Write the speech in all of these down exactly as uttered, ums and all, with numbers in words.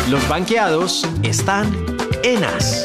Los banqueados están en As.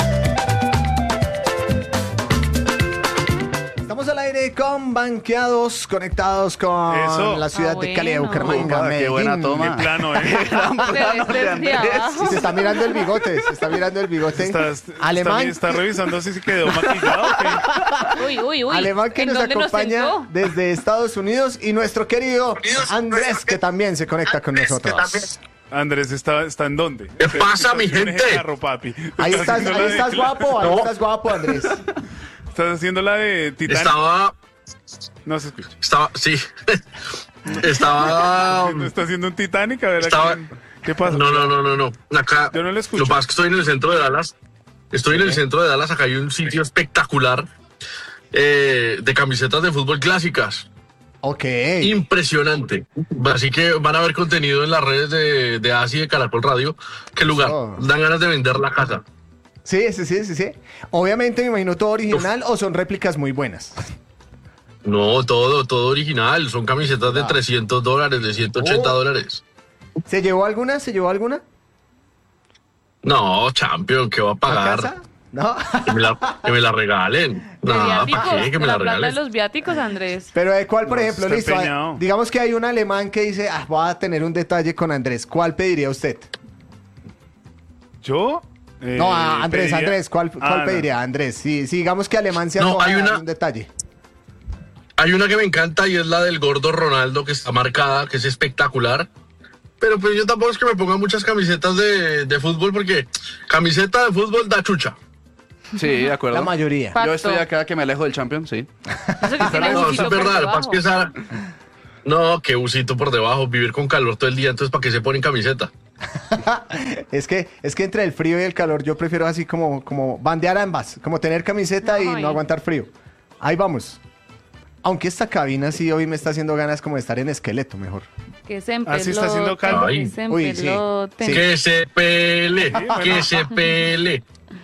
Estamos al aire con banqueados conectados con Eso. la ciudad Ah, de Cali, bueno. Bucaramanga, Upa, qué buena Medellín. toma. Qué plano, ¿eh? Gran plano de Andrés. Sí, se está mirando el bigote, se está mirando el bigote. Está, está- Alemán, está revisando si se quedó maquillado o qué. Uy, uy, uy. Alemán que ¿En nos dónde acompaña sentó? desde Estados Unidos y nuestro querido Andrés que también se conecta con nosotros. Andrés, ¿está, está en dónde? ¿Qué pasa, mi Está en el gente? carro, papi. Ahí estás, haciendo ahí la de estás Cla- guapo, ahí No. estás guapo, Andrés. Estás haciendo la de Titanic. Estaba, No se escucha. estaba, sí. Estaba. Está haciendo un Titanic, a ver. ¿a Estaba- quién- ¿Qué pasa? No, no, no, no, no. Acá. Yo no lo escucho. Lo que pasa es que estoy en el centro de Dallas. Estoy en el centro de Dallas. Acá hay un sitio espectacular eh, de camisetas de fútbol clásicas. Ok. Impresionante. Así que van a ver contenido en las redes de, de A S I y de Caracol Radio. ¿Qué lugar? Oh. Dan ganas de vender la casa. Sí, sí, sí, sí, sí. Obviamente me imagino todo original o son réplicas muy buenas. No, todo, todo original. Son camisetas de Ah. trescientos dólares, de ciento ochenta Oh. dólares. ¿Se llevó alguna? ¿Se llevó alguna? No, Champion, ¿qué va a ¿A pagar? casa? No. Que me la, que me la regalen. ¿De No, viáticos? ¿para qué? Que me ¿De la la plata de regalen. los viáticos, Andrés? Pero de cuál, por No, ejemplo, está listo. hay- empeñado. digamos que hay un alemán que dice, ah, voy a tener un detalle con Andrés. ¿Cuál pediría usted? ¿Yo? Eh, No, a Andrés, pediría- Andrés, ¿cuál, cuál Ah, no. pediría? Andrés, sí, sí, digamos que alemán se No, antoja hay de dar una- un detalle. Hay una que me encanta y es la del gordo Ronaldo, que está marcada, que es espectacular. Pero pues yo tampoco es que me ponga muchas camisetas de, de fútbol, porque camiseta de fútbol da chucha. Sí, de acuerdo. La mayoría. Pa- Yo estoy acá que me alejo del Champion, sí. Eso que tiene No, eso busito es por verdad. Lo que debajo. pasa es que esa- No, qué busito por debajo, vivir con calor todo el día, entonces ¿para qué se ponen camiseta? Es que, es que entre el frío y el calor yo prefiero así como, como bandear ambas, como tener camiseta y Ay. no aguantar frío. Ahí vamos. Aunque esta cabina sí hoy me está haciendo ganas como de estar en esqueleto mejor. Que se Así está haciendo calor. empelote, Ay. que se Uy, sí. empelote. Sí. Que se pele, bueno. que se pele.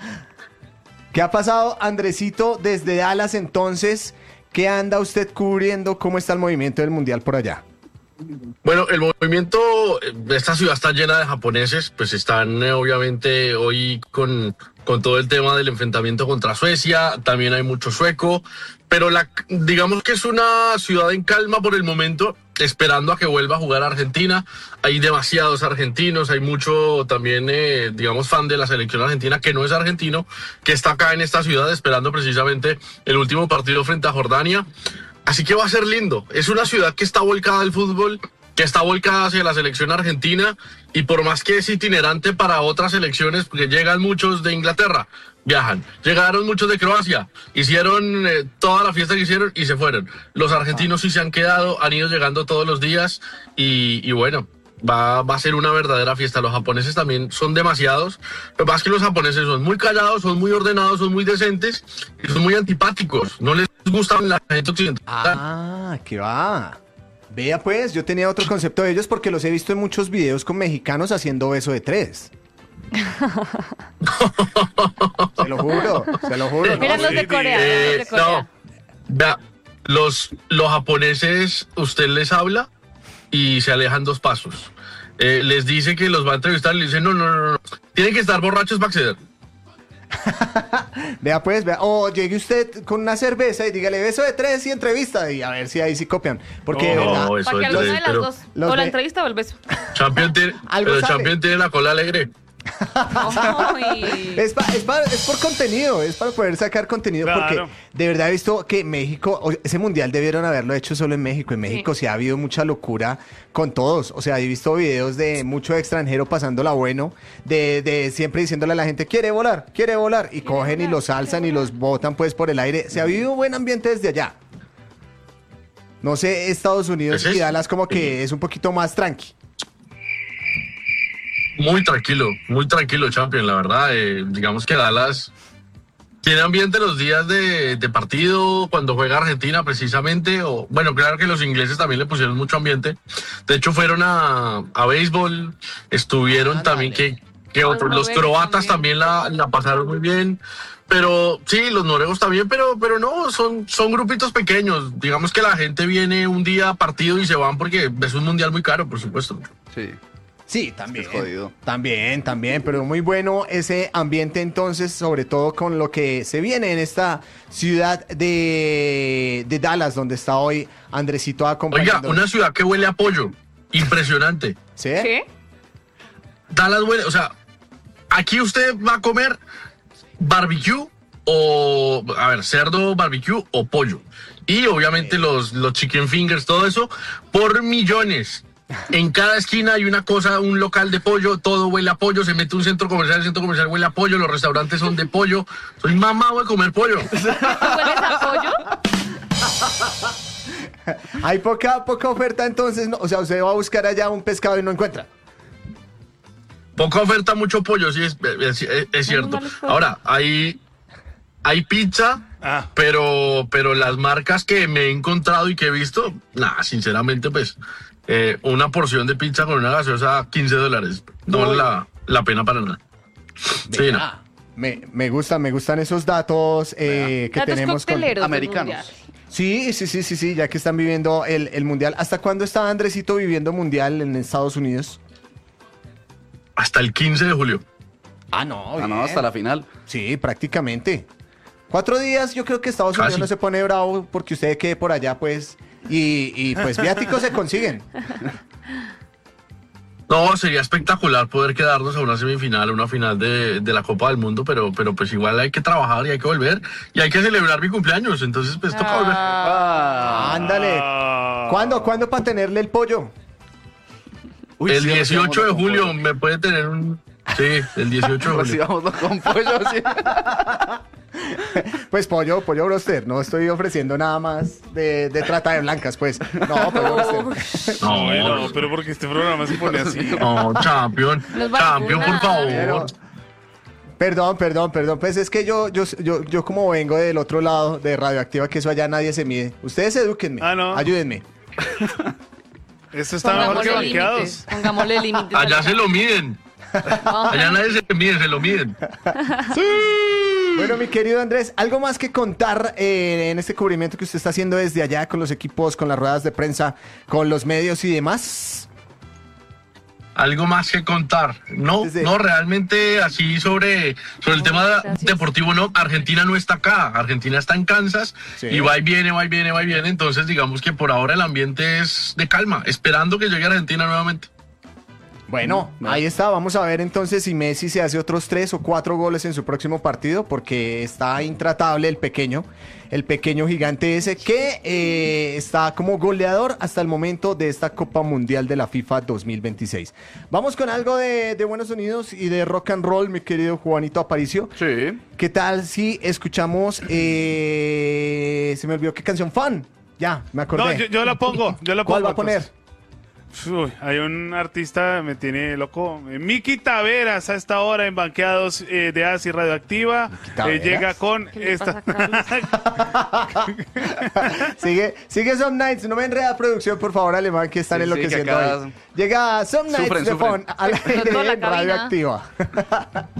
¿Qué ha pasado, Andresito, desde Dallas entonces? ¿Qué anda usted cubriendo? ¿Cómo está el movimiento del Mundial por allá? Bueno, el movimiento, esta ciudad está llena de japoneses, pues están eh, obviamente hoy con, con todo el tema del enfrentamiento contra Suecia, también hay mucho sueco, pero la, digamos que es una ciudad en calma por el momento, esperando a que vuelva a jugar Argentina. Hay demasiados argentinos, hay mucho también, eh, digamos, fan de la selección argentina que no es argentino, que está acá en esta ciudad esperando precisamente el último partido frente a Jordania. Así que va a ser lindo. Es una ciudad que está volcada al fútbol, que está volcada hacia la selección argentina, y por más que es itinerante para otras selecciones, porque llegan muchos de Inglaterra, viajan. Llegaron muchos de Croacia, hicieron eh, toda la fiesta que hicieron y se fueron. Los argentinos sí se han quedado, han ido llegando todos los días y, y bueno, va, va a ser una verdadera fiesta. Los japoneses también son demasiados. Lo que pasa es que los japoneses son muy callados, son muy ordenados, son muy decentes y son muy antipáticos. No les gusta la gente occidental. Ah, ¿qué va? Vea pues, yo tenía otro concepto de ellos porque los he visto en muchos videos con mexicanos haciendo beso de tres. Se lo juro, se lo juro. Mira ¿no? los de sí, Corea, Eh, los de Corea. no, vea, los, los japoneses, usted les habla y se alejan dos pasos. Eh, les dice que los va a entrevistar y le dicen, no, no, no, no, tienen que estar borrachos para acceder. Vea pues, vea. O llegue usted con una cerveza y dígale beso de tres y entrevista y a ver si ahí sí copian. Porque de No, verdad, No, eso Para que es- alguna de las pero dos. los O la de- entrevista o el beso. Champion tiene, Algo pero sale. Champion tiene la cola alegre. Ay. Es, pa- es, pa- es por contenido, es para poder sacar contenido. Claro. Porque de verdad he visto que México, o- ese mundial debieron haberlo hecho solo en México. En México sí, ha habido mucha locura con todos. O sea, he visto videos de mucho extranjero pasándola bueno, de, de siempre diciéndole a la gente, quiere volar, quiere volar. Y cogen y volar, los alzan y los botan pues por el aire. Se ha vivido buen ambiente desde allá. No sé, Estados Unidos Ese y es- Dallas como que es un poquito más tranqui. Muy tranquilo, muy tranquilo, Champion, la verdad. Eh, digamos que Dallas tiene ambiente los días de, de partido, cuando juega Argentina precisamente. O, bueno, claro que los ingleses también le pusieron mucho ambiente. De hecho, fueron a, a béisbol, estuvieron Ah, también dale. que, que otros, los noruegos croatas también, también. la, la pasaron muy bien. Pero sí, los noruegos también, pero, pero no, son, son grupitos pequeños. Digamos que la gente viene un día a partido y se van porque es un mundial muy caro, por supuesto. Sí. Sí, también. Es jodido. También, también, pero muy bueno ese ambiente entonces, sobre todo con lo que se viene en esta ciudad de, de Dallas, donde está hoy Andresito Oiga, acompañando. una ciudad que huele a pollo. Impresionante. ¿Sí? ¿Qué? Dallas huele, o sea, aquí usted va a comer barbecue o, a ver, cerdo, barbecue o pollo. Y obviamente los, los chicken fingers, todo eso, por millones. En cada esquina hay una cosa, un local de pollo, todo huele a pollo, se mete un centro comercial, el centro comercial huele a pollo, los restaurantes son de pollo. Soy mamado de comer pollo. ¿Tú hueles a pollo? Hay poca, poca oferta entonces, ¿no? O sea, usted va a buscar allá un pescado y no encuentra. Poca oferta, mucho pollo, sí, es, es, es- es cierto. malos pollos. Ahora, hay, hay pizza, Ah. pero, pero las marcas que me he encontrado y que he visto, nada, sinceramente, pues, eh, una porción de pizza con una gaseosa, quince dólares. No vale la, la pena para nada. Sí, no. Ah, me, me gusta, me gustan esos datos eh, que Datos tenemos con... cocteleros del Americanos. mundial. Sí, sí, sí, sí, sí, ya que están viviendo el, el mundial. ¿Hasta cuándo está Andresito viviendo mundial en Estados Unidos? Hasta el quince de julio. Ah, no, Ah, no, bien. hasta la final. Sí, prácticamente. Cuatro días, yo creo que Estados Unidos Casi. no se pone bravo porque usted quede por allá, pues, y, y pues viáticos se consiguen. No, sería espectacular poder quedarnos a una semifinal, a una final de, de la Copa del Mundo, pero, pero pues igual hay que trabajar y hay que volver y hay que celebrar mi cumpleaños, entonces pues toca volver. Ah. Ándale. Ah. ¿Cuándo? ¿Cuándo para tenerle el pollo? Uy, El sí, dieciocho de recibámoslo con julio pollo. me puede tener un... Sí, el dieciocho de julio. Recibámoslo con pollo, sí. Pues pollo, pollo broster. No estoy ofreciendo nada más de, de trata de blancas, pues. No, pollo broster. No, Bueno, pero porque este programa se pone así. no, champion. Los Champion, por vacunas. Pero- favor. Perdón, perdón, perdón. Pues es que yo, yo, yo, yo como vengo del otro lado de Radioactiva, que eso allá nadie se mide. Ustedes edúquenme. Ah, no. Ayúdenme. Esto está mejor que Pongámosle banqueados. límites. Pongámosle límites. Allá se lo miden. Allá nadie se mide, se lo miden. Bueno, mi querido Andrés, ¿algo más que contar eh, en este cubrimiento que usted está haciendo desde allá con los equipos, con las ruedas de prensa, con los medios y demás? Algo más que contar. No, Desde- no, realmente así sobre, sobre el tema Gracias. deportivo, no. Argentina no está acá. Argentina está en Kansas Sí. y va y viene, va y viene, va y viene. Entonces, digamos que por ahora el ambiente es de calma, esperando que llegue Argentina nuevamente. Bueno, Mm, ahí está. Vamos a ver entonces si Messi se hace otros tres o cuatro goles en su próximo partido, porque está intratable el pequeño, el pequeño gigante ese que eh, está como goleador hasta el momento de esta Copa Mundial de la FIFA dos mil veintiséis. Vamos con algo de, de buenos sonidos y de rock and roll, mi querido Juanito Aparicio. Sí. ¿Qué tal si escuchamos? eh, se me olvidó qué canción. Fan. Ya, me acordé. No, yo, yo la pongo. Yo la pongo. ¿Cuál va a poner? entonces. Uy, hay un artista, me tiene loco. Eh, Miki Taveras a esta hora en Banqueados eh, de Asi Radioactiva. Eh, Taveras. llega con ¿Qué le esta. pasa a Carlos? sigue, sigue Some Nights. No me enreda producción, por favor, alemán, que están Sí, sí, enloqueciendo que acá hoy. Llega Some Nights sufren, de sufren. Fon al aire Toda la en cabina. Radioactiva.